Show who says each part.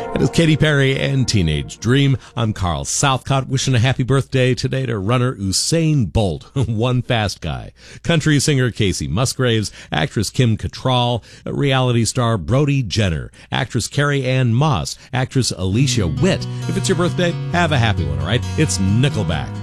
Speaker 1: It is Katy Perry and Teenage Dream. I'm Carl Southcott, wishing a happy birthday today to runner Usain Bolt, one fast guy. Country singer Casey Musgraves, actress Kim Cattrall, reality star Brody Jenner, actress Carrie Ann Moss, actress Alicia Witt. If it's your birthday, have a happy one, all right? It's Nickelback.